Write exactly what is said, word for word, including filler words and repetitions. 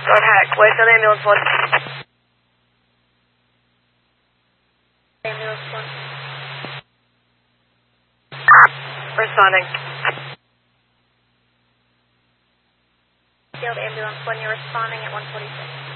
North Hack, Wakefield ambulance one. Ambulance one. Responding. Field ambulance one, you're responding at one forty-six.